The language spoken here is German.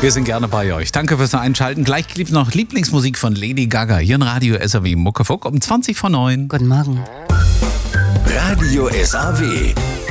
Wir sind gerne bei euch. Danke fürs Einschalten. Gleich gibt noch Lieblingsmusik von Lady Gaga hier in Radio SAW Muckefuck um 20 vor 9. Guten Morgen. Radio SAW.